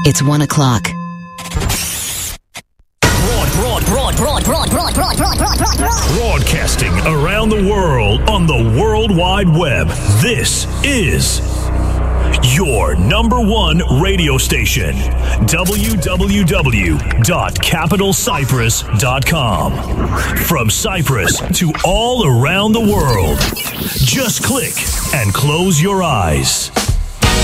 It's 1 o'clock. Broadcasting around the world on the World Wide Web. This is your number one radio station. www.capitalcyprus.com. From Cyprus to all around the world. Just click and close your eyes.